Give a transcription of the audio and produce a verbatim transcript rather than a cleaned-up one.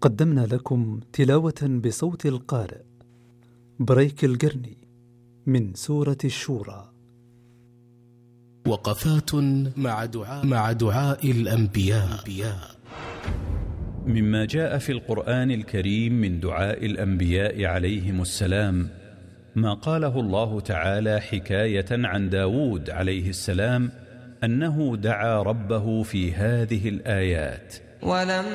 قدمنا لكم تلاوة بصوت القارئ بريك القرني من سورة الشورى. وقفات مع دعاء, مع دعاء الأنبياء. مما جاء في القرآن الكريم من دعاء الأنبياء عليهم السلام ما قاله الله تعالى حكاية عن داود عليه السلام أنه دعا ربه في هذه الآيات: ولم